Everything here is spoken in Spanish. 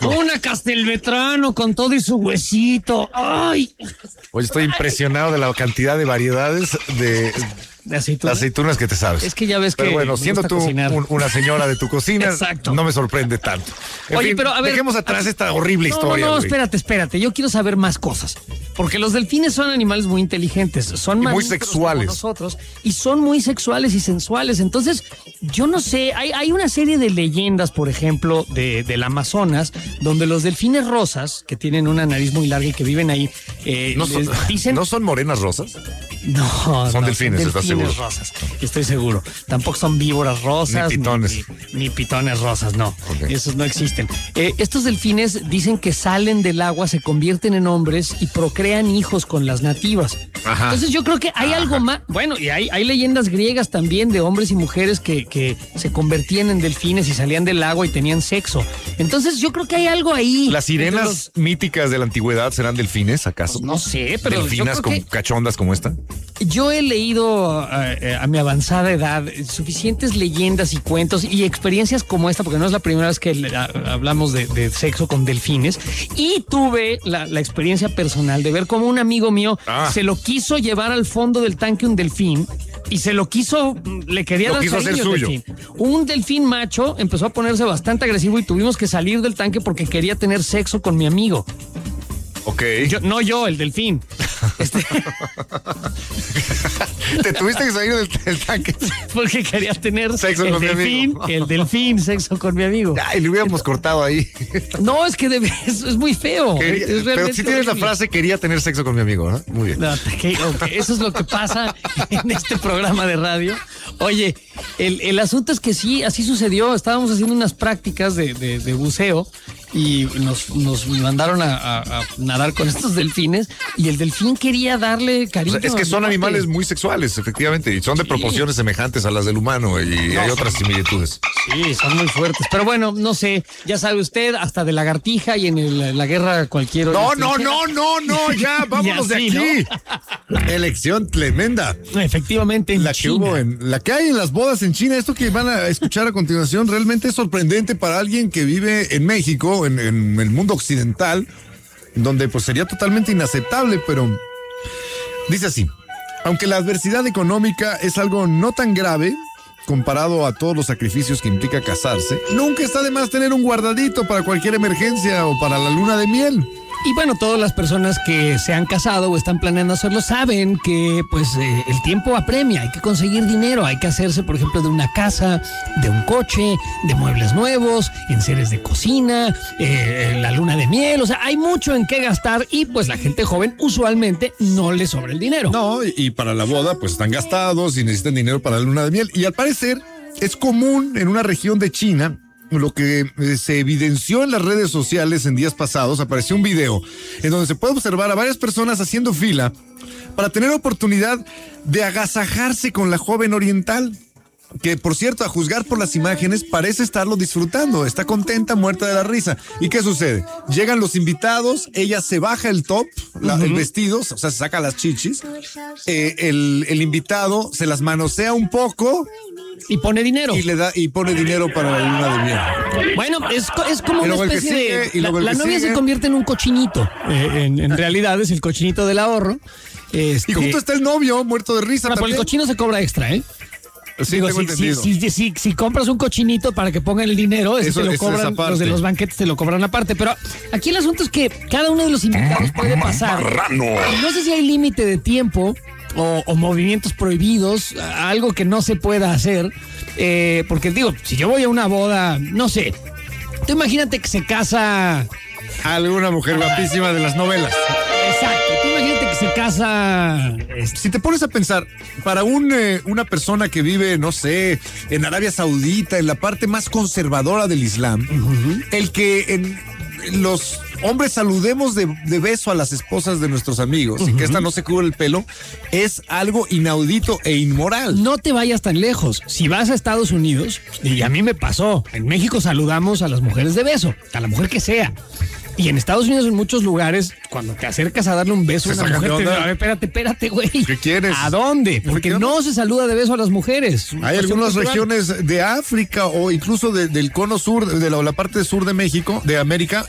Una Castelvetrano con todo y su huesito. ¡Ay! Oye, estoy impresionado de la cantidad de variedades de aceitunas que te sabes. Es que ya ves que. Pero bueno, siendo tú una señora de tu cocina, exacto, no me sorprende tanto. En fin, pero a ver, dejemos atrás esta horrible historia. No, espérate. Yo quiero saber más cosas. Porque los delfines son animales muy inteligentes, son muy sexuales. Como nosotros, y son muy sexuales y sensuales. Entonces, yo no sé, hay una serie de leyendas, por ejemplo, del Amazonas, donde los delfines rosas, que tienen una nariz muy larga y que viven ahí, dicen... ¿No son morenas rosas? No, son delfines, ¿estás seguro? Rosas, estoy seguro. Tampoco son víboras rosas. Ni pitones. Ni pitones rosas, no. Okay. Esos no existen. Estos delfines dicen que salen del agua, se convierten en hombres y procrean hijos con las nativas. Ajá. Entonces yo creo que hay algo más. Bueno, y hay leyendas griegas también de hombres y mujeres que se convertían en delfines y salían del agua y tenían sexo. Entonces yo creo que hay algo ahí. ¿Las sirenas míticas de la antigüedad serán delfines, acaso? Pues no sé, pero delfinas cachondas como esta. Yo he leído a mi avanzada edad suficientes leyendas y cuentos y experiencias como esta, porque no es la primera vez que hablamos de sexo con delfines, y tuve la experiencia personal de ver cómo un amigo mío se lo quiso llevar al fondo del tanque un delfín y le quería dar cariño al delfín. Un delfín macho empezó a ponerse bastante agresivo y tuvimos que salir del tanque porque quería tener sexo con mi amigo. Ok. El delfín. Te tuviste que salir del tanque. Porque quería tener sexo con mi amigo. El delfín, sexo con mi amigo. Ay, le hubiéramos cortado ahí. No, es que es muy feo. Pero si tienes la frase, quería tener sexo con mi amigo, ¿no? Muy bien. No, okay. Eso es lo que pasa en este programa de radio. Oye, el asunto es que sí, así sucedió. Estábamos haciendo unas prácticas de buceo y nos mandaron a nadar con estos delfines y el delfín quería darle cariño. O sea, es que son animales muy sexuales, efectivamente, y son de proporciones semejantes a las del humano y hay otras similitudes. Sí, son muy fuertes. Pero bueno, no sé, ya sabe usted, hasta de lagartija y en la guerra cualquier... No, ya, vámonos de aquí. ¿No? Elección tremenda. Efectivamente, en la China. La que hay en las bodas en China, esto que van a escuchar a continuación, realmente es sorprendente para alguien que vive en México, en el mundo occidental, donde pues sería totalmente inaceptable, pero dice así: aunque la adversidad económica es algo no tan grave comparado a todos los sacrificios que implica casarse, nunca está de más tener un guardadito para cualquier emergencia o para la luna de miel. Y bueno, todas las personas que se han casado o están planeando hacerlo saben que pues el tiempo apremia, hay que conseguir dinero, hay que hacerse, por ejemplo, de una casa, de un coche, de muebles nuevos, enseres de cocina, la luna de miel, o sea, hay mucho en qué gastar y pues la gente joven usualmente no le sobra el dinero. No, y para la boda pues están gastados y necesitan dinero para la luna de miel, y al parecer es común en una región de China. Lo que se evidenció en las redes sociales en días pasados, apareció un video en donde se puede observar a varias personas haciendo fila para tener oportunidad de agasajarse con la joven oriental, que por cierto, a juzgar por las imágenes, parece estarlo disfrutando, está contenta, muerta de la risa. ¿Y qué sucede? Llegan los invitados, ella se baja el top, el vestido, o sea, se saca las chichis, el invitado se las manosea un poco y pone dinero. Y pone dinero para la luna de miel. Bueno, es como una especie de... La novia se convierte en un cochinito. En realidad es el cochinito del ahorro. Y junto está el novio, muerto de risa. No, pero el cochino se cobra extra, ¿eh? Sí, digo, si compras un cochinito para que pongan el dinero, eso te lo cobran, los de los banquetes te lo cobran aparte. Pero aquí el asunto es que cada uno de los invitados puede pasar. No sé si hay límite de tiempo o movimientos prohibidos, algo que no se pueda hacer. Porque digo, si yo voy a una boda, no sé, tú imagínate que se casa alguna mujer guapísima de las novelas. Exacto, tú imagínate que se casa... Si te pones a pensar, para una persona que vive, no sé, en Arabia Saudita, en la parte más conservadora del Islam, el que los hombres saludemos de beso a las esposas de nuestros amigos y que esta no se cubre el pelo, es algo inaudito e inmoral. No te vayas tan lejos. Si vas a Estados Unidos, y a mí me pasó, en México saludamos a las mujeres de beso, a la mujer que sea. Y en Estados Unidos, en muchos lugares, cuando te acercas a darle un beso a una mujer, te dice, a ver, espérate, güey. ¿Qué quieres? ¿A dónde? Porque no se saluda de beso a las mujeres. Hay algunas regiones de África o incluso del cono sur, de la parte sur de México, de América,